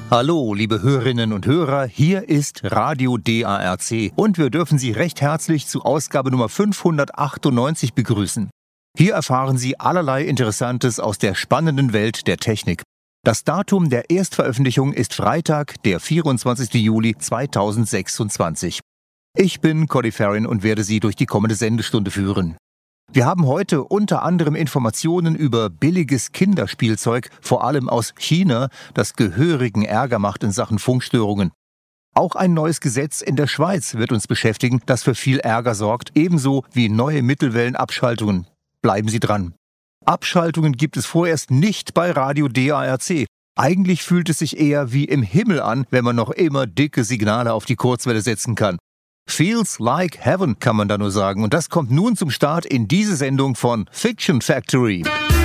Hallo, liebe Hörerinnen und Hörer, hier ist Radio DARC und wir dürfen Sie recht herzlich zu Ausgabe Nummer 598 begrüßen. Hier erfahren Sie allerlei Interessantes aus der spannenden Welt der Technik. Das Datum der Erstveröffentlichung ist Freitag, der 24. Juli 2026. Ich bin Cody Farrin und werde Sie durch die kommende Sendestunde führen. Wir haben heute unter anderem Informationen über billiges Kinderspielzeug, vor allem aus China, das gehörigen Ärger macht in Sachen Funkstörungen. Auch ein neues Gesetz in der Schweiz wird uns beschäftigen, das für viel Ärger sorgt, ebenso wie neue Mittelwellenabschaltungen. Bleiben Sie dran. Abschaltungen gibt es vorerst nicht bei Radio DARC. Eigentlich fühlt es sich eher wie im Himmel an, wenn man noch immer dicke Signale auf die Kurzwelle setzen kann. Feels like heaven, kann man da nur sagen. Und das kommt nun zum Start in diese Sendung von Fiction Factory.